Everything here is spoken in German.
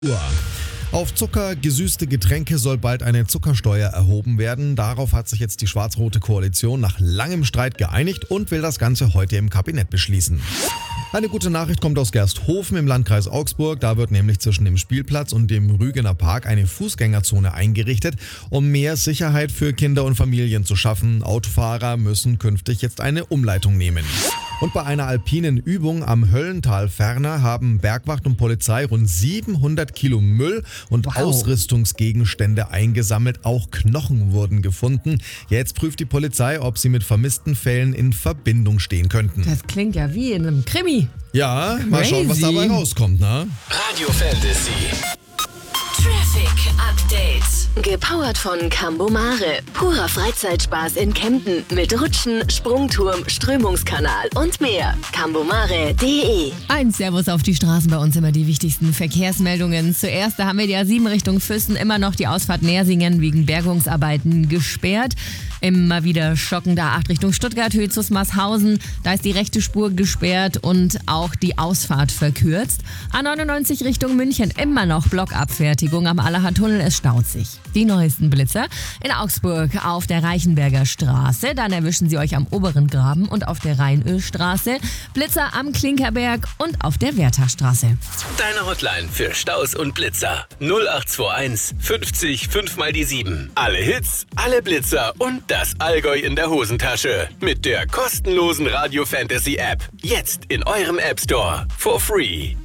Uhr. Auf zuckergesüßte Getränke soll bald eine Zuckersteuer erhoben werden. Darauf hat sich jetzt die schwarz-rote Koalition nach langem Streit geeinigt und will das Ganze heute im Kabinett beschließen. Eine gute Nachricht kommt aus Gersthofen im Landkreis Augsburg. Da wird nämlich zwischen dem Spielplatz und dem Rügener Park eine Fußgängerzone eingerichtet, um mehr Sicherheit für Kinder und Familien zu schaffen. Autofahrer müssen künftig jetzt eine Umleitung nehmen. Und bei einer alpinen Übung am Höllental ferner haben Bergwacht und Polizei rund 700 Kilo Müll und Ausrüstungsgegenstände eingesammelt. Auch Knochen wurden gefunden. Jetzt prüft die Polizei, ob sie mit vermissten Fällen in Verbindung stehen könnten. Das klingt ja wie in einem Krimi. Ja, mal schauen, was dabei rauskommt, ne? Radio Fantasy. Traffic Update. Gepowert von Cambomare. Purer Freizeitspaß in Kempten mit Rutschen, Sprungturm, Strömungskanal und mehr. Cambomare.de. Ein Servus auf die Straßen, bei uns immer die wichtigsten Verkehrsmeldungen. Zuerst, da haben wir die A7 Richtung Füssen immer noch die Ausfahrt Nersingen wegen Bergungsarbeiten gesperrt. Immer wieder stockender A8 Richtung Stuttgart, Höhe zu Smarshausen. Da ist die rechte Spur gesperrt und auch die Ausfahrt verkürzt. A99 Richtung München immer noch Blockabfertigung am Allerhardtunnel, es staut sich. Die neuesten Blitzer in Augsburg auf der Reichenberger Straße. Dann erwischen sie euch am oberen Graben und auf der Rheinölstraße. Blitzer am Klinkerberg und auf der Wertachstraße. Deine Hotline für Staus und Blitzer. 0821 50 5 mal die 7. Alle Hits, alle Blitzer und das Allgäu in der Hosentasche. Mit der kostenlosen Radio Fantasy App. Jetzt in eurem App Store. For free.